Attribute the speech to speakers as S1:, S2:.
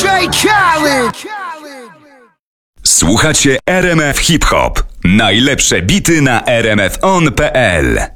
S1: Khaled.
S2: Słuchacie RMF Hip Hop. Najlepsze bity na rmfon.pl.